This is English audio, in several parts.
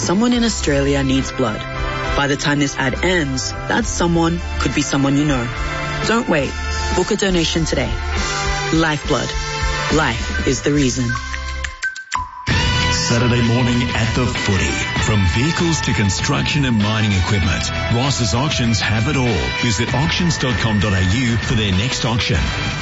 Someone in Australia needs blood. By the time this ad ends, that someone could be someone you know. Don't wait. Book a donation today. Lifeblood. Life is the reason. Saturday morning at the footy. From vehicles to construction and mining equipment, Ross's Auctions have it all. Visit auctions.com.au for their next auction.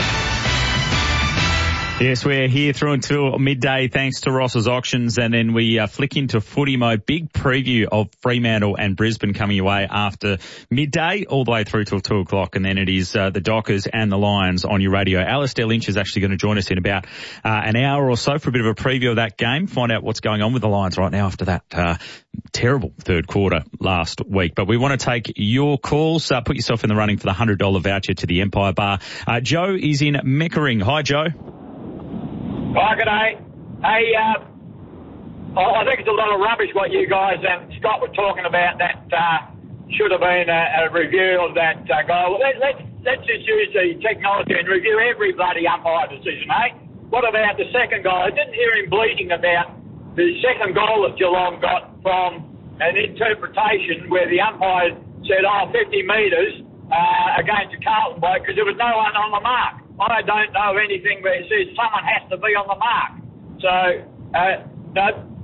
Yes, we're here through until midday thanks to Ross's Auctions, and then we flick into footy mode. Big preview of Fremantle and Brisbane coming away after midday all the way through till 2 o'clock, and then it is the Dockers and the Lions on your radio. Alistair Lynch is actually going to join us in about an hour or so for a bit of a preview of that game, find out what's going on with the Lions right now after that terrible third quarter last week. But we want to take your calls. Put yourself in the running for the $100 voucher to the Empire Bar. Joe is in Meckering. Hi, Joe. Hi, g'day. Hey, I think it's a lot of rubbish what you guys and Scott were talking about. That should have been a review of that goal. Let's just use the technology and review every bloody umpire decision, eh? What about the second goal? I didn't hear him bleating about the second goal that Geelong got from an interpretation where the umpire said, 50 metres against the Carlton bloke because there was no one on the mark. I don't know anything where it says someone has to be on the mark. So,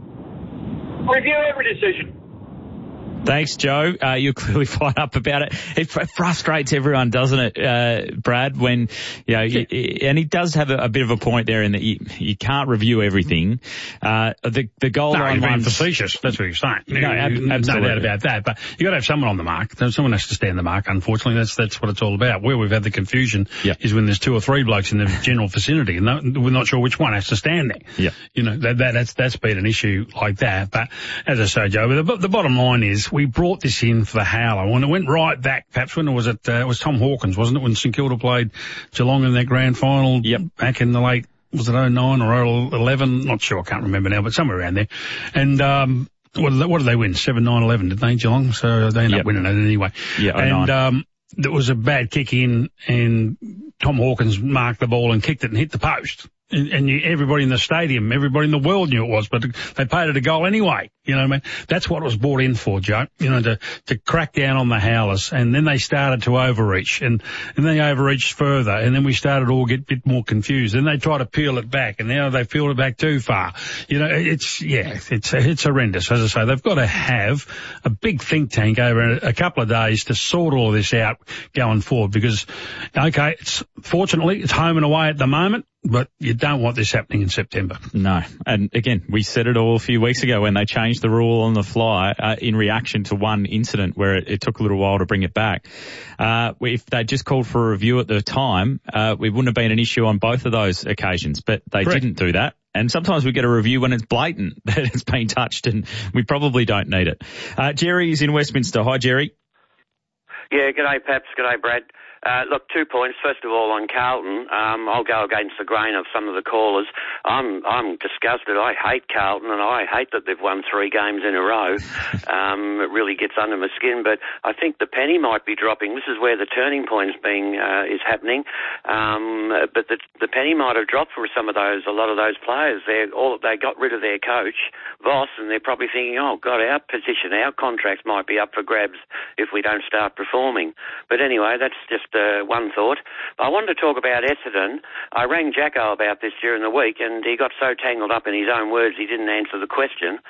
no, review every decision. Thanks, Joe. You're clearly fired up about it. It frustrates everyone, doesn't it, Brad, when, and he does have a bit of a point there in that you can't review everything. The goal line being facetious. That's what you're saying. No, absolutely. No doubt about that. But you got to have someone on the mark. Someone has to stand the mark, unfortunately. That's what it's all about. Where we've had the confusion is when there's two or three blokes in the general vicinity and we're not sure which one has to stand there. Yeah. That's been an issue like that. But as I say, Joe, the bottom line is we brought this in for the howler. When it went right back, perhaps when it was Tom Hawkins, wasn't it, when St Kilda played Geelong in that grand final back in the late, was it 09 or 11? Not sure, I can't remember now, but somewhere around there. And what did they win? 7-9-11, did they, Geelong? So they ended up winning it anyway. Yeah, and there was a bad kick in, and Tom Hawkins marked the ball and kicked it and hit the post. And everybody in the stadium, everybody in the world knew it was, but they paid it a goal anyway. You know what I mean? That's what it was brought in for, Joe. To crack down on the howlers. And then they started to overreach, and they overreached further. And then we started to all get a bit more confused. And they tried to peel it back, and now they've peeled it back too far. It's horrendous. As I say, they've got to have a big think tank over a couple of days to sort all of this out going forward, because, okay, fortunately it's home and away at the moment. But you don't want this happening in September. No. And again, we said it all a few weeks ago when they changed the rule on the fly in reaction to one incident where it took a little while to bring it back. If they just called for a review at the time, we wouldn't have been an issue on both of those occasions. But they didn't do that. And sometimes we get a review when it's blatant that it's been touched, and we probably don't need it. Jerry is in Westminster. Hi, Jerry. Yeah, g'day, Paps. G'day, Brad. Look, 2 points. First of all, on Carlton, I'll go against the grain of some of the callers. I'm disgusted. I hate Carlton, and I hate that they've won 3 games in a row. It really gets under my skin. But I think the penny might be dropping. This is where the turning point is happening. But the penny might have dropped for a lot of those players. They got rid of their coach, Voss, and they're probably thinking, oh God, our position, our contracts might be up for grabs if we don't start performing. But anyway, that's just one thought. I wanted to talk about Essendon. I rang Jacko about this during the week, and he got so tangled up in his own words he didn't answer the question.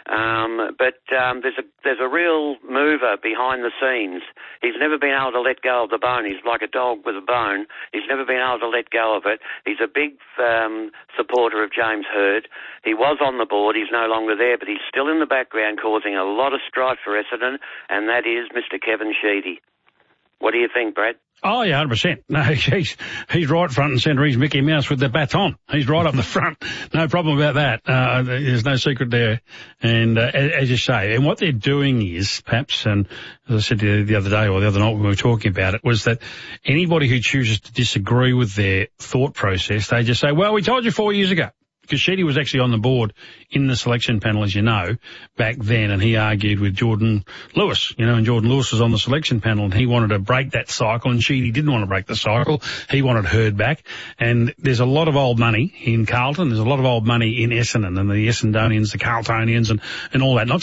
But there's a real mover behind the scenes. He's never been able to let go of the bone. He's like a dog with a bone. He's never been able to let go of it. He's a big supporter of James Hird. He was on the board. He's no longer there, but he's still in the background causing a lot of strife for Essendon, and that is Mr. Kevin Sheedy. What do you think, Brad? Oh, yeah, 100%. No, he's right front and centre. He's Mickey Mouse with the baton. He's right up the front. No problem about that. There's no secret there. And as you say, and what they're doing is, perhaps, and as I said to you the other day or the other night when we were talking about it, was that anybody who chooses to disagree with their thought process, they just say, well, we told you 4 years ago. Because Sheedy was actually on the board in the selection panel, as you know, back then, and he argued with Jordan Lewis, and Jordan Lewis was on the selection panel, and he wanted to break that cycle, and Sheedy didn't want to break the cycle. He wanted Hird back. And there's a lot of old money in Carlton. There's a lot of old money in Essendon, and the Essendonians, the Carltonians, and all that. Not